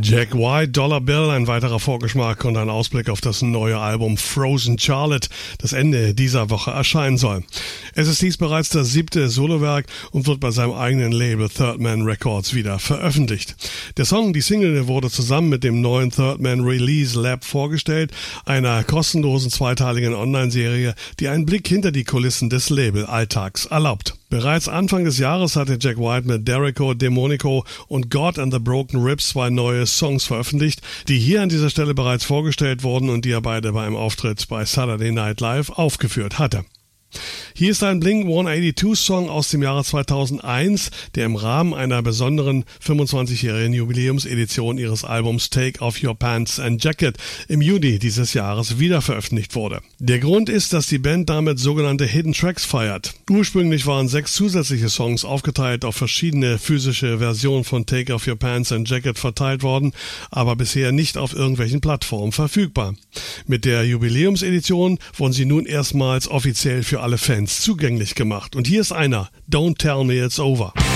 Jack White, Dollar Bill, ein weiterer Vorgeschmack und ein Ausblick auf das neue Album Frozen Charlotte, das Ende dieser Woche erscheinen soll. Es ist dies bereits das 7. Solowerk und wird bei seinem eigenen Label Third Man Records wieder veröffentlicht. Der Song, die Single, wurde zusammen mit dem neuen Third Man Release Lab vorgestellt, einer kostenlosen zweiteiligen Online-Serie, die einen Blick hinter die Kulissen des Label-Alltags erlaubt. Bereits Anfang des Jahres hatte Jack White mit Derico, Demonico und God and the Broken Ribs 2 neue Songs veröffentlicht, die hier an dieser Stelle bereits vorgestellt wurden und die er beide bei einem Auftritt bei Saturday Night Live aufgeführt hatte. Hier ist ein Blink-182-Song aus dem Jahre 2001, der im Rahmen einer besonderen 25-jährigen Jubiläumsedition ihres Albums Take Off Your Pants and Jacket im Juni dieses Jahres wieder veröffentlicht wurde. Der Grund ist, dass die Band damit sogenannte Hidden Tracks feiert. Ursprünglich waren 6 zusätzliche Songs aufgeteilt auf verschiedene physische Versionen von Take Off Your Pants and Jacket verteilt worden, aber bisher nicht auf irgendwelchen Plattformen verfügbar. Mit der Jubiläumsedition wurden sie nun erstmals offiziell für alle Fans zugänglich gemacht. Und hier ist einer, Don't Tell Me It's Over.